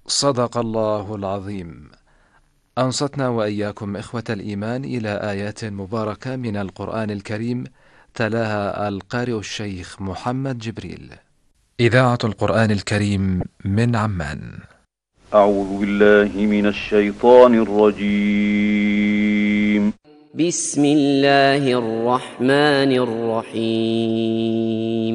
صدق الله العظيم. أنصتنا وإياكم إخوة الإيمان إلى آيات مباركة من القرآن الكريم، تلاها القارئ الشيخ محمد جبريل. إذاعة القرآن الكريم من عمان. أعوذ بالله من الشيطان الرجيم. بسم الله الرحمن الرحيم.